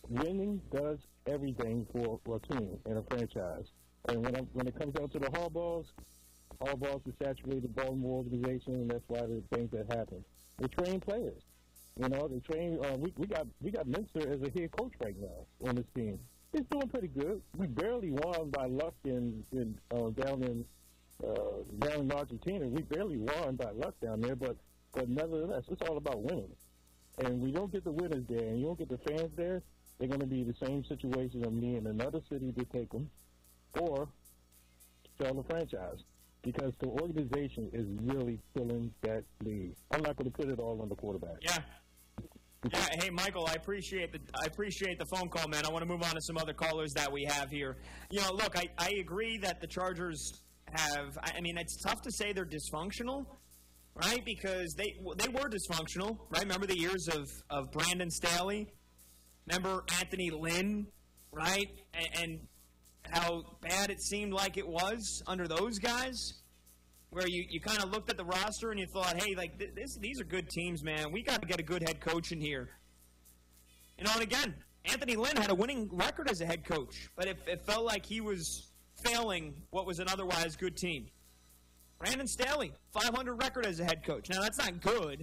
winning does everything for a team and a franchise. And when it comes down to the Harbaughs have saturated the Baltimore organization, and that's why the things that happen. They train players. You know, they train. We got Minster as a head coach right now on this team. He's doing pretty good. We barely won by luck down in Argentina. We barely won by luck down there, but nevertheless, it's all about winning. And we don't get the winners there, and you don't get the fans there, they're going to be the same situation of me in another city to take them, or sell the franchise, because the organization is really filling that lead. I'm not going to put it all on the quarterback. Yeah. Hey, Michael, I appreciate the phone call, man. I want to move on to some other callers that we have here. You know, look, I agree that the Chargers have. I mean, it's tough to say they're dysfunctional, right? Because they were dysfunctional, right? Remember the years of Brandon Staley? Remember Anthony Lynn, right? And how bad it seemed like it was under those guys, where you kind of looked at the roster and you thought, hey, like these are good teams, man. We got to get a good head coach in here. You know, and again, Anthony Lynn had a winning record as a head coach, but it felt like he was failing what was an otherwise good team. Brandon Staley, 500 record as a head coach. Now, that's not good,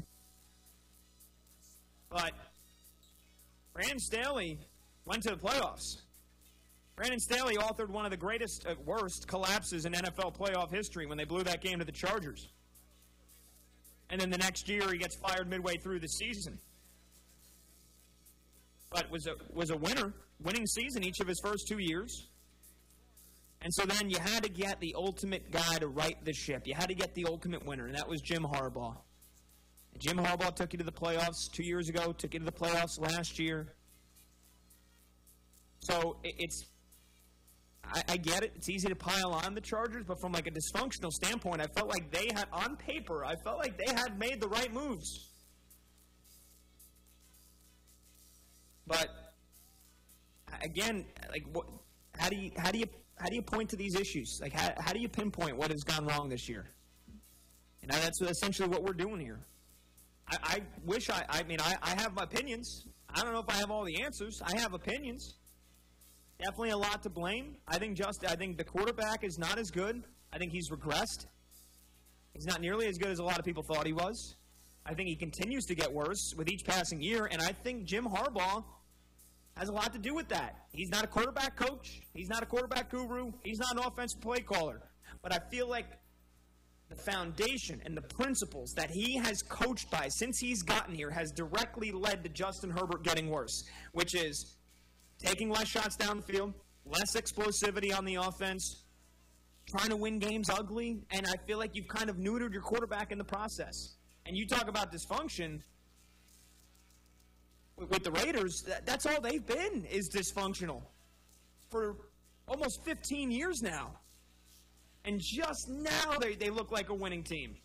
but Brandon Staley went to the playoffs. Brandon Staley authored one of the greatest, worst collapses in NFL playoff history when they blew that game to the Chargers. And then the next year, he gets fired midway through the season. But was a winning season each of his first 2 years. And so then you had to get the ultimate guy to right the ship. You had to get the ultimate winner, and that was Jim Harbaugh. And Jim Harbaugh took you to the playoffs 2 years ago, took you to the playoffs last year. So I get it. It's easy to pile on the Chargers, but from like a dysfunctional standpoint, I felt like they had, on paper, I felt like they had made the right moves. But again, like, how do you point to these issues? Like, how do you pinpoint what has gone wrong this year? You know, that's essentially what we're doing here. I wish I have my opinions. I don't know if I have all the answers. I have opinions. Definitely a lot to blame. I think the quarterback is not as good. I think he's regressed. He's not nearly as good as a lot of people thought he was. I think he continues to get worse with each passing year, and I think Jim Harbaugh has a lot to do with that. He's not a quarterback coach. He's not a quarterback guru. He's not an offensive play caller. But I feel like the foundation and the principles that he has coached by since he's gotten here has directly led to Justin Herbert getting worse, which is taking less shots down the field, less explosivity on the offense, trying to win games ugly, and I feel like you've kind of neutered your quarterback in the process. And you talk about dysfunction with the Raiders, that's all they've been is dysfunctional for almost 15 years now. And just now they look like a winning team.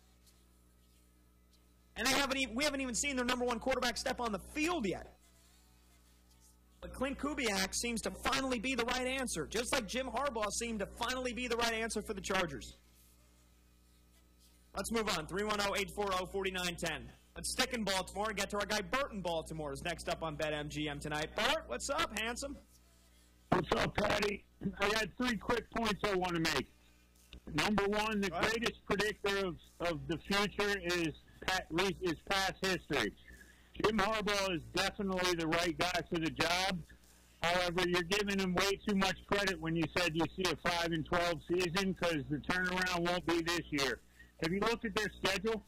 And we haven't even seen their number one quarterback step on the field yet. But Clint Kubiak seems to finally be the right answer, just like Jim Harbaugh seemed to finally be the right answer for the Chargers. Let's move on. 310-840-4910. Let's stick in Baltimore and get to our guy Bert in Baltimore is next up on BetMGM tonight. Bert, what's up, handsome? What's up, Patty? I got 3 quick points I want to make. Number one, the greatest predictor of the future is past history. Jim Harbaugh is definitely the right guy for the job. However, you're giving him way too much credit when you said you see a 5-12 season because the turnaround won't be this year. Have you looked at their schedule?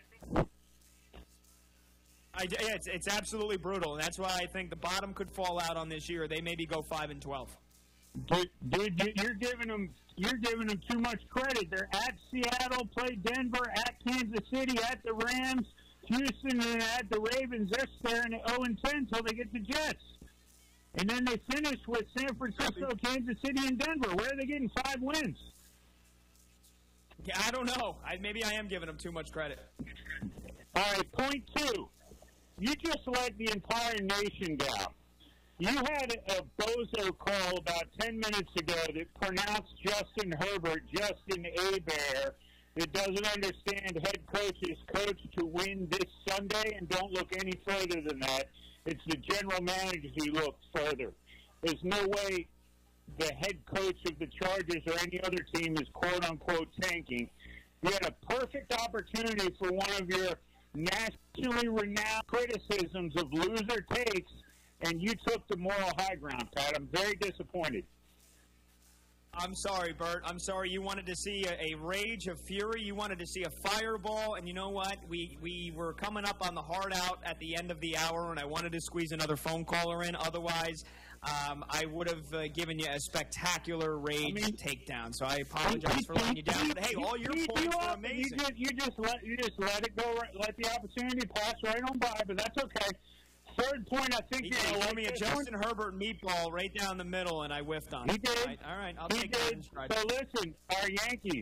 It's absolutely brutal, and that's why I think the bottom could fall out on this year. They maybe go 5-12. Dude, you're giving them too much credit. They're at Seattle, play Denver, at Kansas City, at the Rams, Houston, and at the Ravens. They're staring at 0-10 until they get the Jets. And then they finish with San Francisco, Kansas City, and Denver. Where are they getting 5 wins? Yeah, I don't know. Maybe I am giving them too much credit. All right, point 2. You just let the entire nation down. You had a bozo call about 10 minutes ago that pronounced Justin Herbert Justin Hebert, that doesn't understand head coaches coach to win this Sunday and don't look any further than that. It's the general managers who look further. There's no way the head coach of the Chargers or any other team is quote-unquote tanking. You had a perfect opportunity for one of your nationally renowned criticisms of loser takes, and you took the moral high ground, Pat. I'm very disappointed. I'm sorry, Bert. I'm sorry. You wanted to see a rage of fury. You wanted to see a fireball. And you know what? We were coming up on the hard out at the end of the hour, and I wanted to squeeze another phone caller in. Otherwise, I would have given you a spectacular rage takedown. So I apologize for letting you down. But, hey, all your points were amazing. You just let it go, let the opportunity pass right on by, but that's okay. Third point, I think you gave me a Justin Herbert meatball right down the middle, and I whiffed on it. He did. All right, I'll take that in stride. So listen, our Yankees.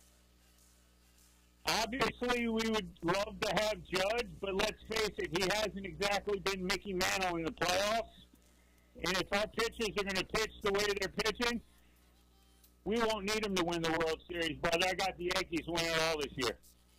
Obviously, we would love to have Judge, but let's face it, he hasn't exactly been Mickey Mantle in the playoffs. And if our pitchers are going to pitch the way they're pitching, we won't need them to win the World Series. But I got the Yankees winning it all this year.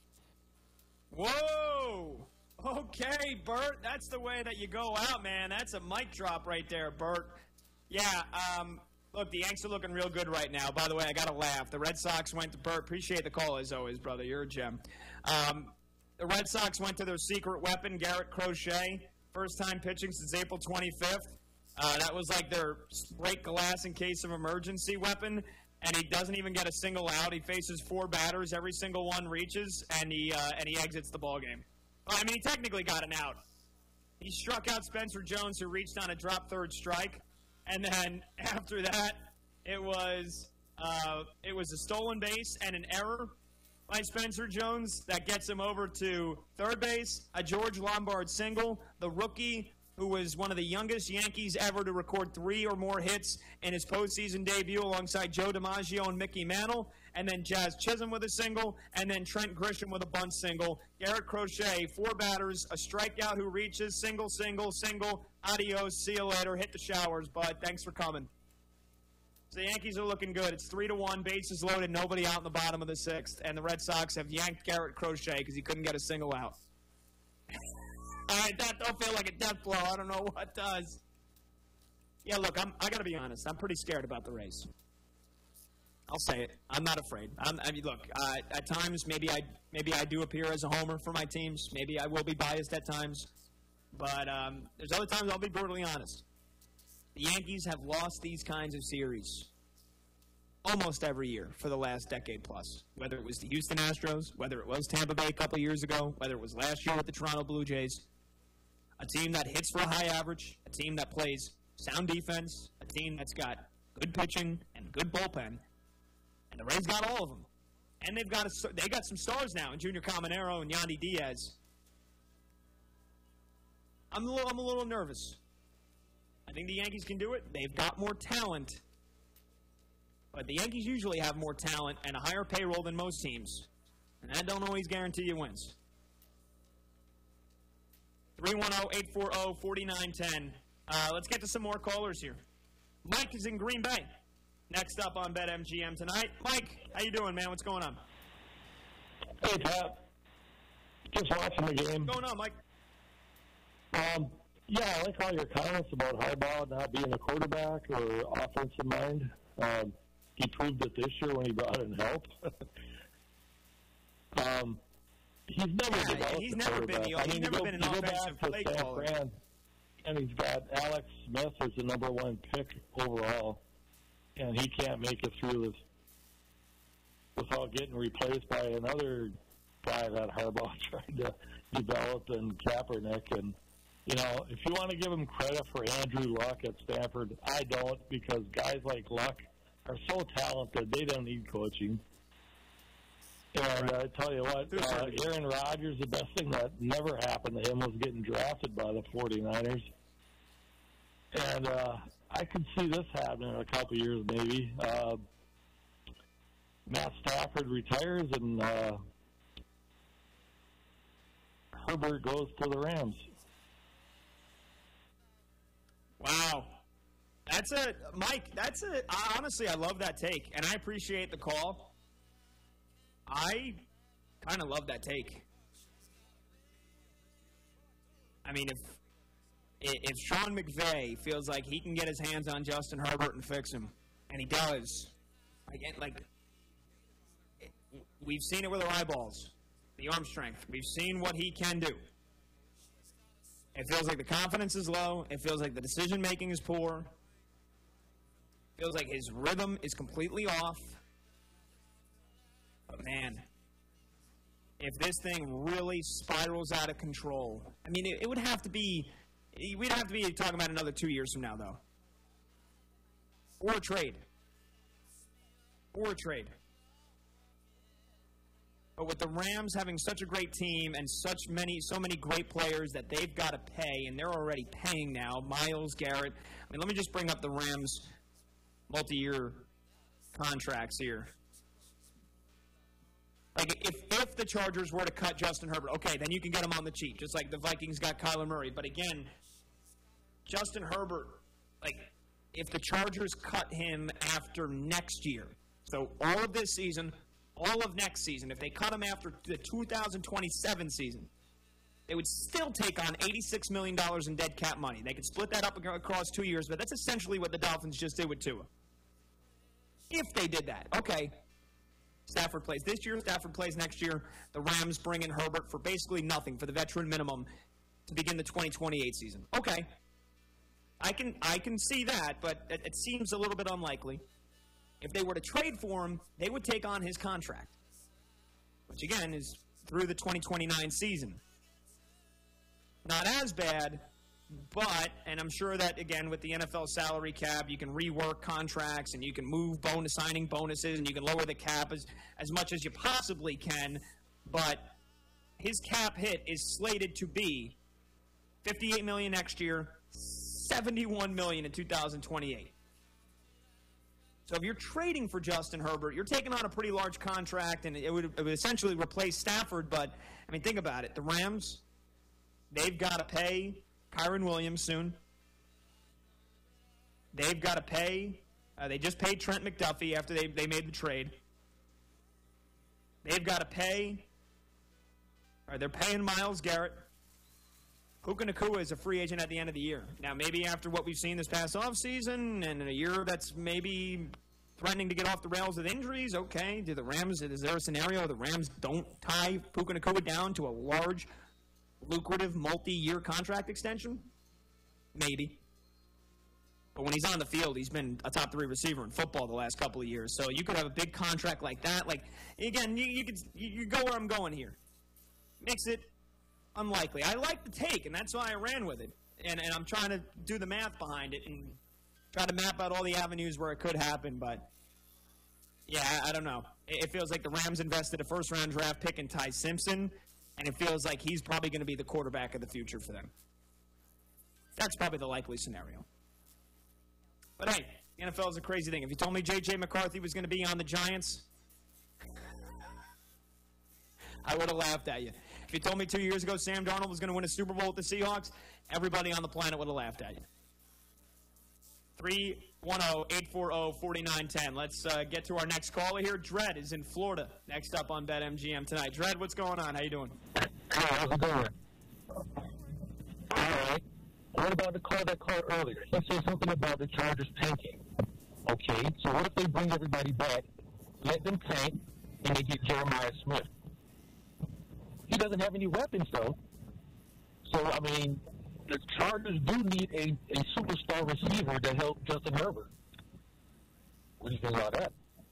Whoa! Okay, Bert, that's the way that you go out, man. That's a mic drop right there, Bert. Yeah, look, the Yanks are looking real good right now. By the way, I got to laugh. The Red Sox went to Bert. Appreciate the call, as always, brother. You're a gem. The Red Sox went to their secret weapon, Garrett Crochet. First time pitching since April 25th. That was like their break glass in case of emergency weapon. And he doesn't even get a single out. He faces 4 batters. Every single one reaches, and he exits the ballgame. I mean, he technically got an out. He struck out Spencer Jones, who reached on a drop third strike. And then after that, it was a stolen base and an error by Spencer Jones that gets him over to third base, a George Lombard single, the rookie who was one of the youngest Yankees ever to record 3 or more hits in his postseason debut alongside Joe DiMaggio and Mickey Mantle, and then Jazz Chisholm with a single, and then Trent Grisham with a bunt single. Garrett Crochet, 4 batters, a strikeout who reaches, single, single, single, adios, see you later, hit the showers, bud, thanks for coming. So the Yankees are looking good. It's 3-1, bases loaded, nobody out in the bottom of the 6th, and the Red Sox have yanked Garrett Crochet because he couldn't get a single out. All right, that don't feel like a death blow. I don't know what does. Yeah, look, I got to be honest. I'm pretty scared about the Rays. I'll say it. I'm not afraid. I mean, look, at times maybe I do appear as a homer for my teams. Maybe I will be biased at times. But there's other times I'll be brutally honest. The Yankees have lost these kinds of series almost every year for the last decade plus. Whether it was the Houston Astros, whether it was Tampa Bay a couple years ago, whether it was last year with the Toronto Blue Jays. A team that hits for a high average, a team that plays sound defense, a team that's got good pitching and good bullpen. And the Rays got all of them. And they got some stars now in Junior Caminero and Yandy Diaz. I'm a little nervous. I think the Yankees can do it. They've got more talent. But the Yankees usually have more talent and a higher payroll than most teams. And that don't always guarantee you wins. 310-840-4910. Let's get to some more callers here. Mike is in Green Bay. Next up on BetMGM tonight. Mike, how you doing, man? What's going on? Hey, Pat. Just watching the game. What's going on, Mike? Yeah, I like all your comments about Harbaugh not being a quarterback or offensive mind. He proved it this year when he brought in help. He's never developed he's never been an offensive play caller. And he's got Alex Smith as the number 1 pick overall, and he can't make it through this without getting replaced by another guy that Harbaugh tried to develop in Kaepernick. And you know, if you want to give him credit for Andrew Luck at Stanford, I don't, because guys like Luck are so talented they don't need coaching. And I tell you what, Aaron Rodgers, the best thing that never happened to him was getting drafted by the 49ers. And I could see this happening in a couple of years maybe. Matt Stafford retires and Herbert goes to the Rams. Wow. Honestly, I love that take, and I appreciate the call. I kind of love that take. I mean, if Sean McVay feels like he can get his hands on Justin Herbert and fix him, and he does, again, we've seen it with our eyeballs, the arm strength. We've seen what he can do. It feels like the confidence is low. It feels like the decision-making is poor. It feels like his rhythm is completely off. But, man, if this thing really spirals out of control, I mean, it would have to be – we'd have to be talking about another 2 years from now, though. Or a trade. But with the Rams having such a great team and so many great players that they've got to pay, and they're already paying now, Myles Garrett. I mean, let me just bring up the Rams' multi-year contracts here. Like, if the Chargers were to cut Justin Herbert, okay, then you can get him on the cheap, just like the Vikings got Kyler Murray. But again, Justin Herbert, like, if the Chargers cut him after next year, so all of this season, all of next season, if they cut him after the 2027 season, they would still take on $86 million in dead cap money. They could split that up across 2 years, but that's essentially what the Dolphins just did with Tua. If they did that, okay, Stafford plays this year, Stafford plays next year. The Rams bring in Herbert for basically nothing, for the veteran minimum, to begin the 2028 season. Okay, I can see that, but it seems a little bit unlikely. If they were to trade for him, they would take on his contract, which, again, is through the 2029 season. Not as bad, but, and I'm sure that, again, with the NFL salary cap, you can rework contracts and you can move signing bonuses and you can lower the cap as much as you possibly can, but his cap hit is slated to be $58 million next year, $71 million in 2028. So if you're trading for Justin Herbert, you're taking on a pretty large contract, and it would essentially replace Stafford. But, I mean, think about it. The Rams, they've got to pay Kyron Williams soon. They've got to pay they just paid Trent McDuffie after they made the trade. They've got to pay they're paying Myles Garrett. Puka Nacua is a free agent at the end of the year. Now, maybe after what we've seen this past offseason and in a year that's maybe threatening to get off the rails with injuries, okay, is there a scenario the Rams don't tie Puka Nacua down to a large, lucrative, multi-year contract extension? Maybe. But when he's on the field, he's been a top 3 receiver in football the last couple of years. So you could have a big contract like that. Like, again, you go where I'm going here. Makes it unlikely. I like the take, and that's why I ran with it. And I'm trying to do the math behind it and try to map out all the avenues where it could happen. But, yeah, I don't know. It feels like the Rams invested a first-round draft pick in Ty Simpson, and it feels like he's probably going to be the quarterback of the future for them. That's probably the likely scenario. But, hey, the NFL is a crazy thing. If you told me J.J. McCarthy was going to be on the Giants, I would have laughed at you. If you told me 2 years ago Sam Darnold was going to win a Super Bowl with the Seahawks, everybody on the planet would have laughed at you. 310-840-4910. Let's get to our next caller here. Dredd is in Florida. Next up on BetMGM tonight. Dredd, what's going on? How you doing? Hey, how's it going? All right. What about the call that called earlier? He said something about the Chargers tanking. Okay, so what if they bring everybody back, let them tank, and they get Jeremiah Smith? He doesn't have any weapons, though. So, I mean, the Chargers do need a superstar receiver to help Justin Herbert. What do you think about that?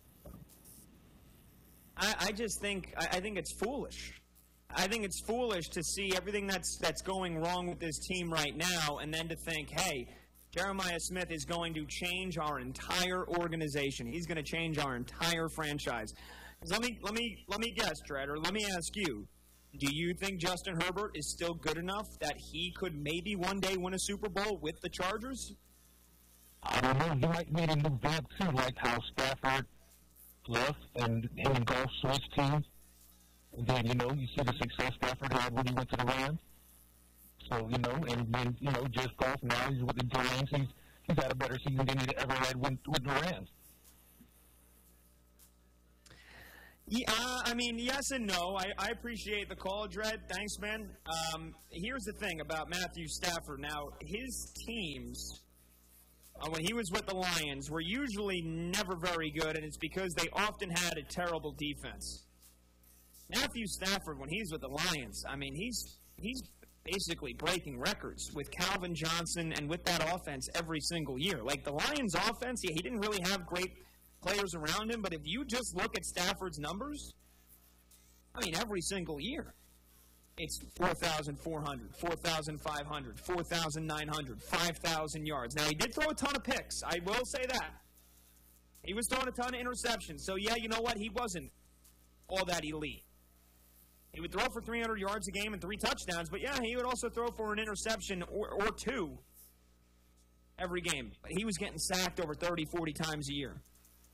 I just think it's foolish. I think it's foolish to see everything that's going wrong with this team right now, and then to think, hey, Jeremiah Smith is going to change our entire organization. He's going to change our entire franchise. Let me guess, Dredd, or let me ask you. Do you think Justin Herbert is still good enough that he could maybe one day win a Super Bowl with the Chargers? I don't know. He might need a new vamp, too, like how Stafford left and him and Goff switched teams. And then, you see the success Stafford had when he went to the Rams. So, and then, just Goff now, he's with the Giants. He's had a better season than he ever had with the Rams. Yeah, I mean, yes and no. I appreciate the call, Dredd. Thanks, man. Here's the thing about Matthew Stafford. Now, his teams, when he was with the Lions, were usually never very good, and it's because they often had a terrible defense. Matthew Stafford, when he's with the Lions, I mean, he's basically breaking records with Calvin Johnson and with that offense every single year. Like, the Lions' offense, he didn't really have great players around him, but if you just look at Stafford's numbers, I mean, every single year, it's 4,400, 4,500, 4,900, 5,000 yards. Now, he did throw a ton of picks. I will say that. He was throwing a ton of interceptions. So, yeah, you know what? He wasn't all that elite. He would throw for 300 yards a game and 3 touchdowns, but, yeah, he would also throw for an interception or 2 every game. But he was getting sacked over 30, 40 times a year.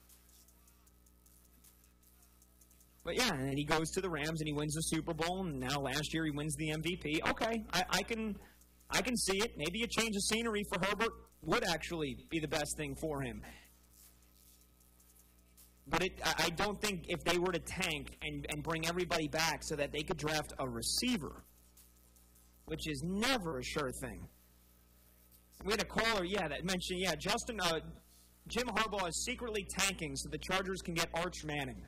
But, yeah, and then he goes to the Rams and he wins the Super Bowl, and now last year he wins the MVP. Okay, I can see it. Maybe a change of scenery for Herbert would actually be the best thing for him. But I don't think if they were to tank and bring everybody back so that they could draft a receiver, which is never a sure thing. We had a caller, that mentioned, Jim Harbaugh is secretly tanking so the Chargers can get Arch Manning.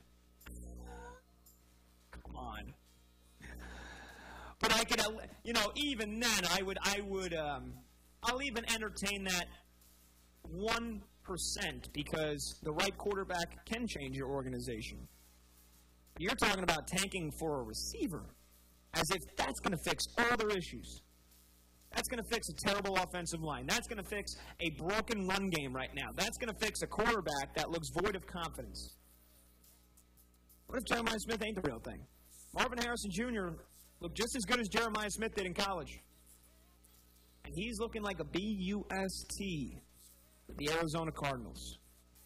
On. But I could, even then, I'll even entertain that 1% because the right quarterback can change your organization. You're talking about tanking for a receiver as if that's going to fix all their issues. That's going to fix a terrible offensive line. That's going to fix a broken run game right now. That's going to fix a quarterback that looks void of confidence. What if Jeremiah Smith ain't the real thing? Marvin Harrison Jr. looked just as good as Jeremiah Smith did in college. And he's looking like a BUST with the Arizona Cardinals.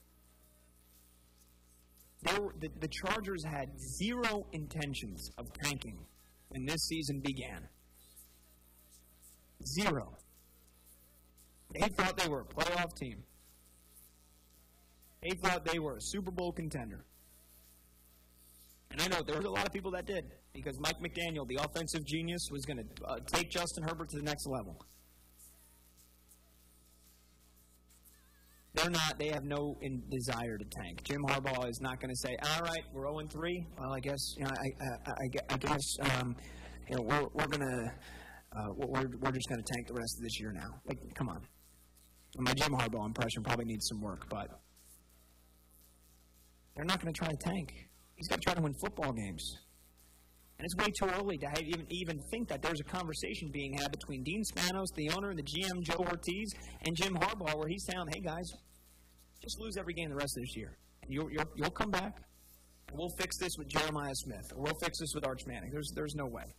The Chargers had zero intentions of tanking when this season began. Zero. They thought they were a playoff team. They thought they were a Super Bowl contender. And I know there was a lot of people that did because Mike McDaniel, the offensive genius, was going to take Justin Herbert to the next level. They have no desire to tank. Jim Harbaugh is not going to say, all right, we're 0-3. Well, I guess, we're just going to tank the rest of this year now. Like, come on. My Jim Harbaugh impression probably needs some work, but they're not going to try to tank. He's got to try to win football games. And it's way too early to even think that there's a conversation being had between Dean Spanos, the owner, and the GM, Joe Ortiz, and Jim Harbaugh, where he's telling, hey, guys, just lose every game the rest of this year. And you'll come back, and we'll fix this with Jeremiah Smith, or we'll fix this with Arch Manning. There's no way.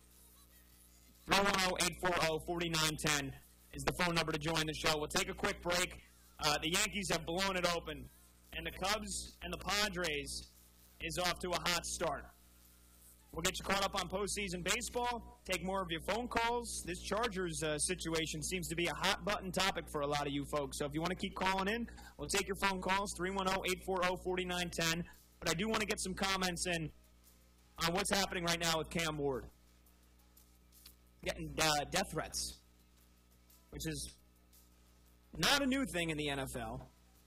310-840-4910 is the phone number to join the show. We'll take a quick break. The Yankees have blown it open, and the Cubs and the Padres is off to a hot start. We'll get you caught up on postseason baseball, take more of your phone calls. This Chargers situation seems to be a hot-button topic for a lot of you folks. So if you want to keep calling in, we'll take your phone calls, 310-840-4910. But I do want to get some comments in on what's happening right now with Cam Ward. Getting death threats, which is not a new thing in the NFL.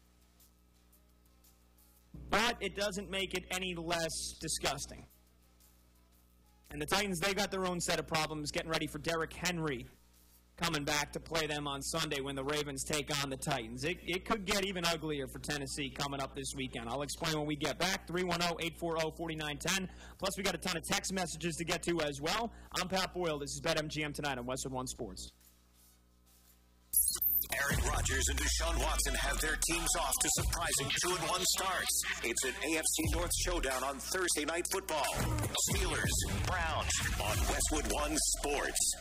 But it doesn't make it any less disgusting. And the Titans, they got their own set of problems getting ready for Derrick Henry coming back to play them on Sunday when the Ravens take on the Titans. It could get even uglier for Tennessee coming up this weekend. I'll explain when we get back. 310-840-4910. Plus, we got a ton of text messages to get to as well. I'm Pat Boyle. This is BetMGM Tonight on Westwood One Sports. Aaron Rodgers and Deshaun Watson have their teams off to surprising 2-1 starts. It's an AFC North showdown on Thursday Night Football. Steelers, Browns on Westwood One Sports.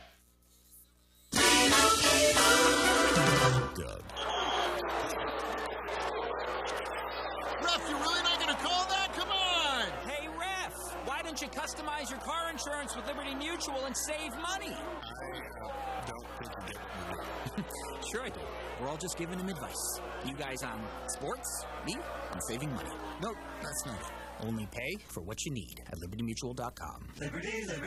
Ref, you're really not going to call that? Come on! Hey, Ref, why don't you customize your car insurance with Liberty Mutual and save money? I don't think you get me. Sure I do. We're all just giving him advice. You guys on sports, me on saving money. Nope, that's not it. Only pay for what you need at libertymutual.com. Liberty, liberty.